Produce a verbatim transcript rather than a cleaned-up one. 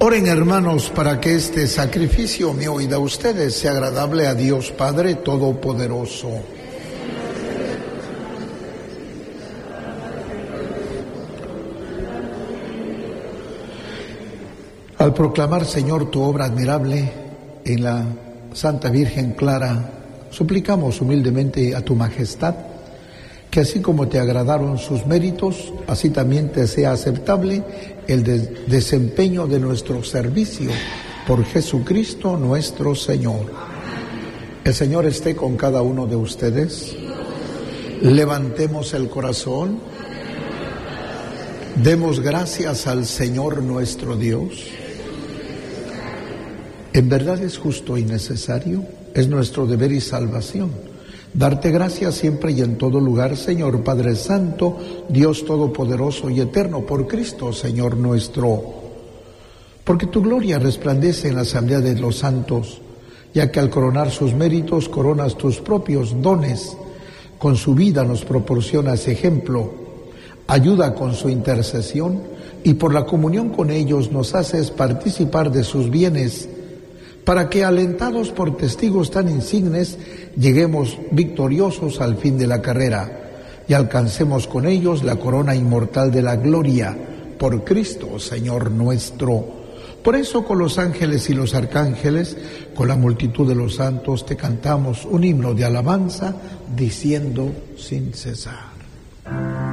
Oren, hermanos, para que este sacrificio mío y de ustedes sea agradable a Dios Padre Todopoderoso. Al proclamar, Señor, tu obra admirable en la Santa Virgen Clara, suplicamos humildemente a tu Majestad que así como te agradaron sus méritos, así también te sea aceptable el de desempeño de nuestro servicio por Jesucristo nuestro Señor. El Señor esté con cada uno de ustedes. Levantemos el corazón. Demos gracias al Señor nuestro Dios. En verdad es justo y necesario, es nuestro deber y salvación darte gracias siempre y en todo lugar, Señor Padre Santo, Dios Todopoderoso y Eterno, por Cristo, Señor nuestro. Porque tu gloria resplandece en la asamblea de los santos, ya que al coronar sus méritos coronas tus propios dones. Con su vida nos proporcionas ejemplo, ayuda con su intercesión y por la comunión con ellos nos haces participar de sus bienes, para que, alentados por testigos tan insignes, lleguemos victoriosos al fin de la carrera y alcancemos con ellos la corona inmortal de la gloria, por Cristo, Señor nuestro. Por eso, con los ángeles y los arcángeles, con la multitud de los santos, te cantamos un himno de alabanza, diciendo sin cesar.